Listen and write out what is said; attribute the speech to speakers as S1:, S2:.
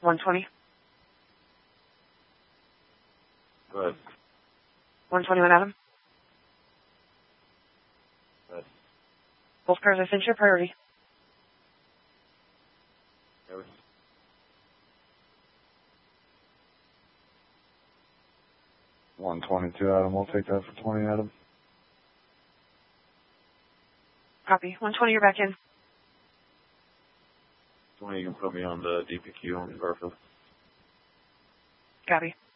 S1: 120.
S2: Go ahead.
S1: 121, Adam.
S2: Go ahead.
S1: Both cars are sent your priority.
S2: Go.
S3: 122, Adam. We'll take that for 20, Adam.
S1: Copy. 120, you're back in.
S2: 20, you can put me on the DPQ on Garfield.
S1: Copy.